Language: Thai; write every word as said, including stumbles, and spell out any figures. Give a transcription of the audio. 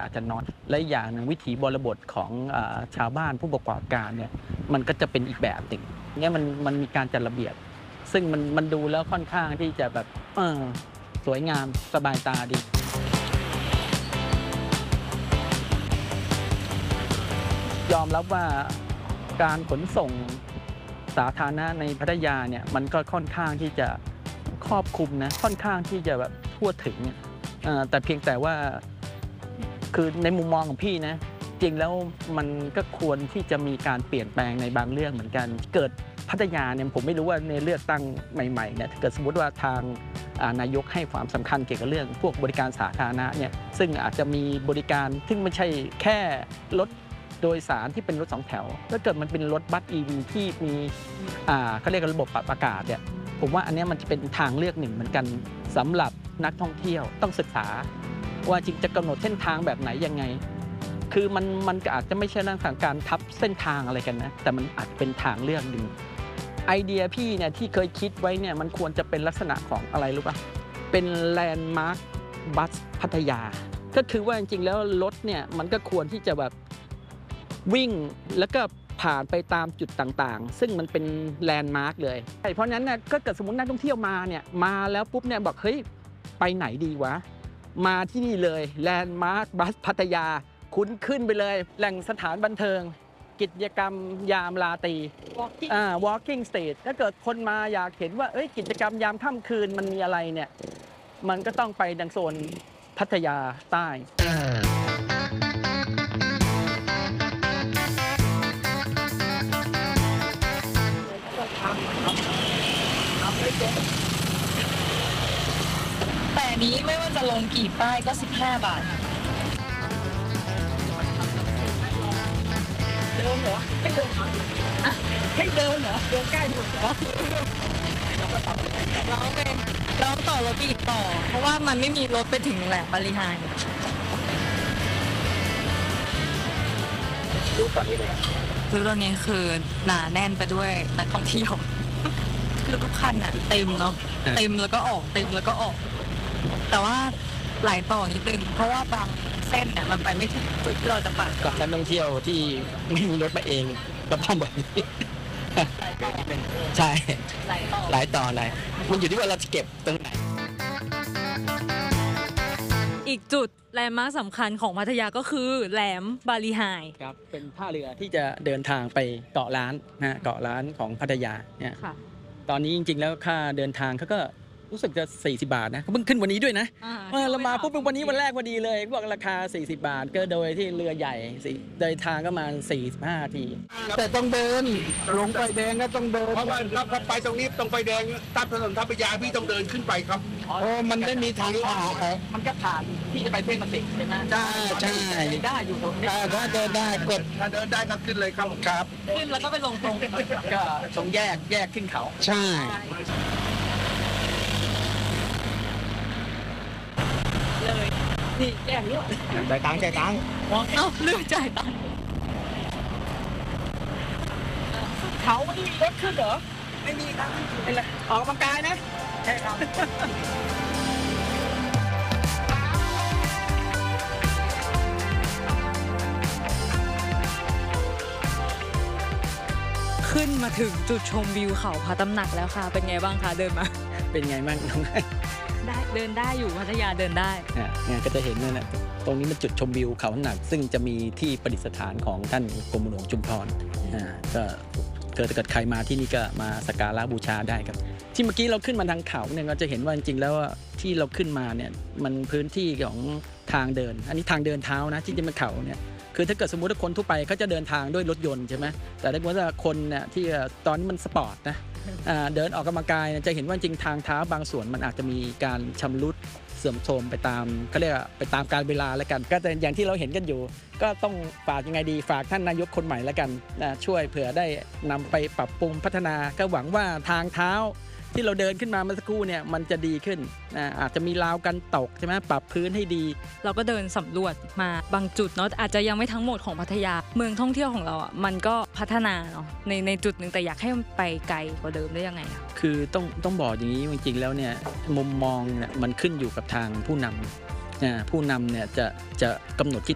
อาจจะน้อยและอย่างหนึ่งวิถีบริบทของชาวบ้านผู้ประกอบการเนี่ยมันก็จะเป็นอีกแบบหนึ่งเนี่ยมันมันมีการจัดระเบียบซึ่งมันมันดูแล้วค่อนข้างที่จะแบบเออสวยงามสบายตาดียอมรับว่าการขนส่งสาธารณะในพัทยาเนี่ยมันก็ค่อนข้างที่จะครอบคลุมนะค่อนข้างที่จะแบบทั่วถึงแต่เพียงแต่ว่าคือในมุมมองของพี่นะจริงแล้วมันก็ควรที่จะมีการเปลี่ยนแปลงในบางเรื่องเหมือนกันเกิดพัทยาเนี่ยผมไม่รู้ว่าในเลือกตั้งใหม่ๆเนี่ยถ้าเกิดสมมติว่าทางนายกให้ความสำคัญเกี่ยวกับเรื่องพวกบริการสาธารณะเนี่ยซึ่งอาจจะมีบริการซึ่งไม่ใช่แค่รถโดยสารที่เป็นรถสองแถวถ้าเกิดมันเป็นรถบัส อี วี ที่มีอ่าเขาเรียกระบบปรับอากาศเนี่ยผมว่าอันนี้มันจะเป็นทางเลือกหนึ่งเหมือนกันสำหรับนักท่องเที่ยวต้องศึกษาว่าจริงจะกำหนดเส้นทางแบบไหนยังไงคือมันมันอาจจะไม่ใช่เรื่องของการทับเส้นทางอะไรกันนะแต่มันอาจเป็นทางเลือกหนึ่งไอเดียพี่เนี่ยที่เคยคิดไว้เนี่ยมันควรจะเป็นลักษณะของอะไรรู้ป่ะเป็นแลนด์มาร์คบัสพัทยาก็คือว่าจริงๆแล้วรถเนี่ยมันก็ควรที่จะแบบวิ่งแล้วก็ผ่านไปตามจุดต่างๆซึ่งมันเป็นแลนด์มาร์คเลยเพราะฉะนั้นเนี่ยก็เกิดสมมตินักท่องเที่ยวมาเนี่ยมาแล้วปุ๊บเนี่ยบอกเฮ้ยไปไหนดีวะมาที่นี่เลยแลนด์มาร์คบัสพัทยาคุ้นขึ้นไปเลยแหล่งสถานบันเทิงกิจกรรมยามราตรี walking อ่า walking street ถ้าเกิดคนมาอยากเห็นว่าเอ้ยกิจกรรมยามค่ำคืนมันมีอะไรเนี่ยมันก็ต้องไปดังโซนพัทยาใต้แต่นี้ไม่ว่าจะลงกี่ป้ายก็สิบห้าบาทเดินเหรอไม่เดินเหรอไม่เดินเหรอเดินใกล้ถูกเหรอเราไปเราต่อรถไปอีกต่อเพราะว่ามันไม่มีรถไปถึงแหลมบริหารดูตอนนี้เลยคือตอนนี้คือหนาแน่นไปด้วยนักท่องเที่ยวคือทุกคันอ่ะเต็มเนาะเต็มแล้วก็ออกเต็มแล้วก็ออกแต่ว่าหลายต่อนิดนึงเพราะว่าบางเส้นเนี่ยมันไปไม่ถึงจุดที่เราจะไปกับนักท่องเที่ยวที่ไม่มีรถมาเองก็ต้องแบบนี้ใช่หลายต่อหลายต่อไหนมันอยู่ที่ว่าเราจะเก็บตรงไหนอีกจุดแลนด์มาร์คสำคัญของพัทยาก็คือแหลมบาลีไฮครับเป็นท่าเรือที่จะเดินทางไปเกาะล้านนะเกาะล้านของพัทยาเนี่ยตอนนี้จริงๆแล้วค่าเดินทางเขาก็รู้สึกจะสี่สิบบาทนะเขาเพิ่งขึ้นวันนี้ด้วยนะเออเรามาปุ๊บวันนี้วันแรกพอดีเลยบอกราคาสี่สิบบาทก็โดยที่เรือใหญ่เดินทางก็มาสี่สิบห้านาทีแต่ต้องเดินลงไฟแดงก็ต้องเดินเพราะว่าถ้าไปตรงนี้ตรงไฟแดงตัดถนนทัพยาพี่ต้องเดินขึ้นไปครับอ๋อมันไม่มีทางผ่านมันก็ผ่านที่จะไปเส้นมันติดใช่ไหมใช่ใช่ได้อยู่ตรงนี้ถ้าเดินได้กดถ้าเดินได้ก็ขึ้นเลยครับครับขึ้นแล้วก็ไปลงตรงก็ตรงแยกแยกขึ้นเขาใช่เลยนี่แยกนี้จ่ายตังค์จ่ายตังค์เอ้าลืมจ่ายตังค์เขาไม่มีรถขึ้นเหรอไม่มีครับเป็นไรออกกำลังกายนะใช่ครับขึ้นมาถึงจุดชมวิวเขาพระตำหนักแล้วค่ะเป็นไงบ้างคะเดินมาเป็นไงบ้างได้เดินได้อยู่พัทยาเดินได้เนี่ยก็จะเห็นนั่นแหละตรงนี้มันจุดชมวิวเขาหนักซึ่งจะมีที่ประดิษฐานของท่านกรมหลวงชุมพรก็เกิดเกิดใครมาที่นี่ก็มาสักการะบูชาได้ครับที่เมื่อกี้เราขึ้นมาทางเขาเนี่ยเราจะเห็นว่าจริงๆแล้วที่เราขึ้นมาเนี่ยมันพื้นที่ของทางเดินอันนี้ทางเดินเท้านะที่จะเป็นเขาเนี่ยคือถ้าเกิดสมมติว่าคนทั่วไปเขาจะเดินทางด้วยรถยนต์ใช่ไหมแต่ถ้าเกิดว่าคนเนี่ยที่ตอนนี้มันสปอร์ตนะเดินออกกำลังกายจะเห็นว่าจริงทางเท้าบางส่วนมันอาจจะมีการชำรุดเสื่อมโทรมไปตามเขาเรียกไปตามกาลเวลาแล้วกันก็แต่อย่างที่เราเห็นกันอยู่ก็ต้องฝากยังไงดีฝากท่านนายกคนใหม่แล้วกันนะช่วยเผื่อได้นำไปปรับปรุงพัฒนาก็หวังว่าทางเท้าที่เราเดินขึ้นมาเมื่อสักครู่เนี่ยมันจะดีขึ้นนะอาจจะมีราวกันตกใช่ไหมปรับพื้นให้ดีเราก็เดินสำรวจมาบางจุดเนาะอาจจะยังไม่ทั้งหมดของพัทยาเมืองท่องเที่ยวของเราอ่ะมันก็พัฒนาเนาะในในจุดหนึ่งแต่อยากให้มันไปไกลกว่าเดิมได้ยังไงอ่ะคือต้องต้องบอกอย่างนี้จริงๆแล้วเนี่ยมุมมองเนี่ยมันขึ้นอยู่กับทางผู้นำนะผู้นำเนี่ยจะจะกำหนดทิศ